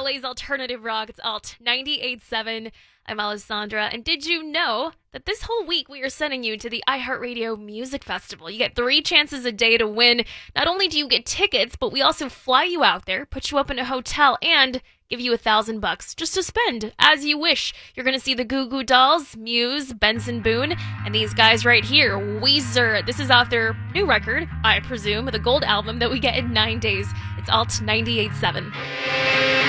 LA's alternative rock. It's Alt 98.7. I'm Alessandra. And did you know that this whole week we are sending you to the iHeartRadio Music Festival? You get 3 chances a day to win. Not only do you get tickets, but we also fly you out there, put you up in a hotel, and give you $1,000 just to spend as you wish. You're going to see the Goo Goo Dolls, Muse, Benson Boone, and these guys right here, Weezer. This is off their new record, I presume, the gold album that we get in 9 days. It's Alt 98.7.